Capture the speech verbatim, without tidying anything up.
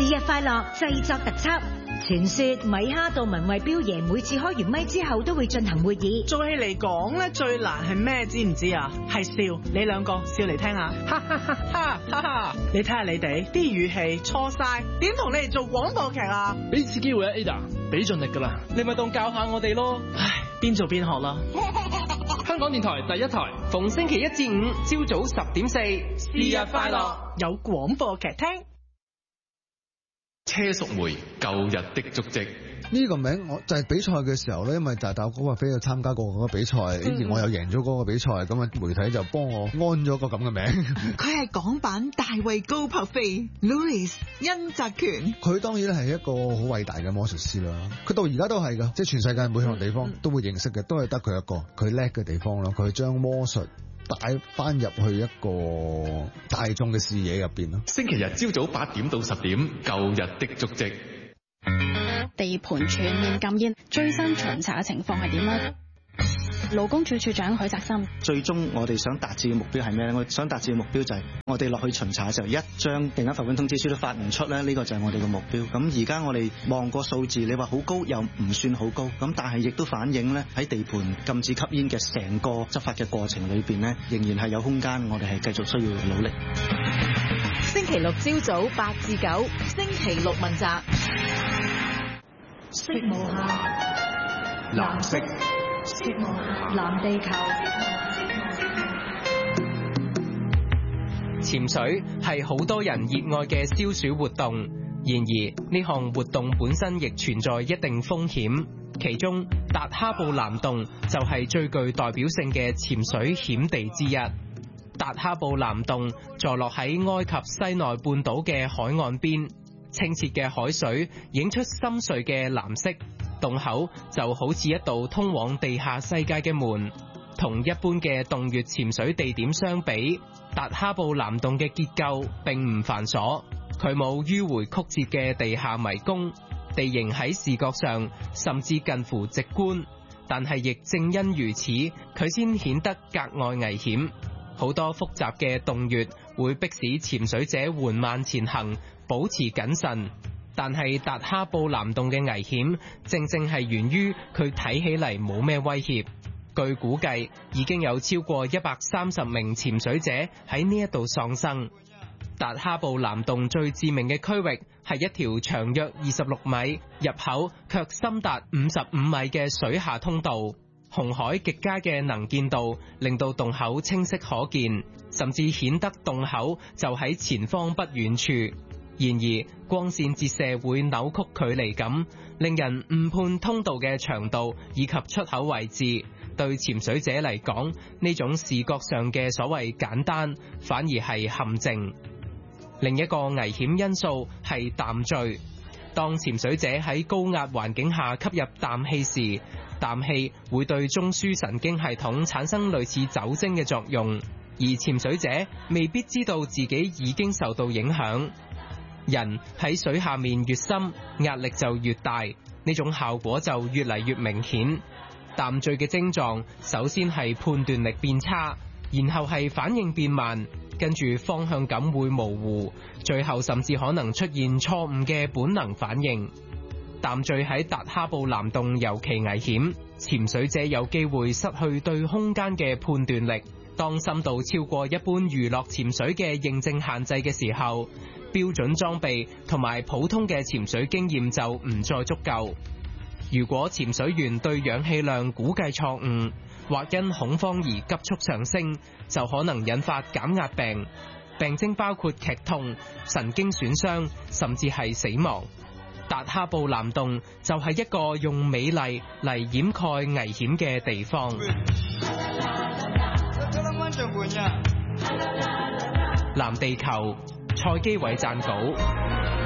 是日快樂製作特輯。傳說米哈杜文慧彪爺每次開完咪之後都會進行會議。 做戲嚟講咧，最難係咩？知唔知啊？係笑。你兩個笑嚟聽下，哈哈哈哈哈哈！你睇下你哋啲語氣錯晒，點同你哋做廣播劇啊？ 俾次機會啊 Ada， 俾盡力噶啦，你咪當教下我哋咯。 唉，邊做邊學啦。 香港電台第一台，逢星期一至五朝早十點四，是日快樂， 有廣播劇聽。 車淑梅舊日的足跡， 呢個名我就係比賽嘅時候咧，因為大大嗰個飛去參加過嗰個比賽，而、嗯、我又贏咗嗰個比賽，咁啊媒體就幫我安咗個咁嘅名。 佢係港版大衛高柏飛 Louis 恩澤權， 佢當然係一個好偉大嘅魔術師啦。佢到而家都係噶，即係全世界每項地方都會認識嘅，都係得佢一個。佢叻嘅地方咯，佢將魔術帶翻入去一個大眾嘅視野入邊咯。 星期日朝早八點到十點，舊日的足跡。 地盤全面禁煙，最新巡查嘅情況係點呢？勞工處處長許澤森， 最終我哋想達至嘅目標係咩咧？我想達至嘅目標就係我哋落去巡查嘅時候，一張定額罰款通知書都發唔出咧，呢個就係我哋嘅目標。咁而家我哋望個數字，你話好高又唔算好高，咁但係亦都反映咧喺地盤禁止吸煙嘅成個執法嘅過程裏邊咧，仍然係有空間，我哋係繼續需要努力。 星期六朝早八至九，星期六問責。色無限，藍色。色無限，藍地球。 潛水係好多人熱愛嘅消暑活動，然而呢項活動本身亦存在一定風險。其中達哈布藍洞就係最具代表性嘅潛水險地之一。達哈布藍洞坐落喺埃及西奈半島嘅海岸邊，清澈嘅海水映出深邃嘅藍色，洞口就好似一道通往地下世界嘅門。同一般嘅洞穴潛水地點相比，達哈布藍洞嘅結構並唔繁瑣，佢冇迂迴曲折嘅地下迷宮，地形喺視覺上甚至近乎直觀，但係亦正因如此，佢先顯得格外危險。好多複雜嘅洞穴會迫使潛水者緩慢前行，保持謹慎。但係達哈布藍洞嘅危險，正正係源於佢睇起嚟冇咩威脅。據估計，已經有超過一百三十名潛水者喺呢一度喪生。達哈布藍洞最致命嘅區域係一條長約二十六米、入口卻深達五十五米嘅水下通道。紅海極佳嘅能見度令到洞口清晰可見，甚至顯得洞口就喺前方不遠處。然而，光線折射會扭曲距離感，令人誤判通道嘅長度以及出口位置。對潛水者嚟講，呢種視覺上嘅所謂簡單，反而係陷阱。另一個危險因素係氮醉。當潛水者喺高壓環境下吸入氮氣時，氮氣會對中樞神經系統產生類似酒精嘅作用，而潛水者未必知道自己已經受到影響。人喺水下面越深，壓力就越大，呢種效果就越嚟越明顯。氮醉嘅症狀首先係判斷力變差，然後係反應變慢，跟住方向感會模糊，最後甚至可能出現錯誤嘅本能反應。氮醉喺達哈布藍洞尤其危險，潛水者有機會失去對空間嘅判斷力。當深度超過一般娛樂潛水嘅認證限制嘅時候，標準裝備同埋普通嘅潛水經驗就唔再足夠。如果潛水員對氧氣量估計錯誤，或因恐慌而急速上升，就可能引發減壓病，病徵包括劇痛、神經損傷，甚至係死亡。達哈布藍洞就係一個用美麗嚟掩蓋危險嘅地方。藍地球，蔡基偉撰稿。